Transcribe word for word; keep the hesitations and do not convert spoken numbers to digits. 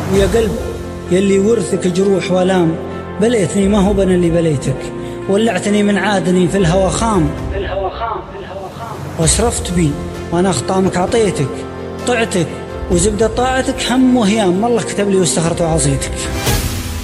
ويا قلب يلي ورثك جروح والام، بليتني ما هو بنا اللي بليتك، ولعتني من عادني في الهوى خام، في الهوى خام في الهوى خام، واسرفت بي وانا خطامك عطيتك، طعتك وزبدة طاعتك هم وهيام، والله كتب لي واستخرت وعصيتك.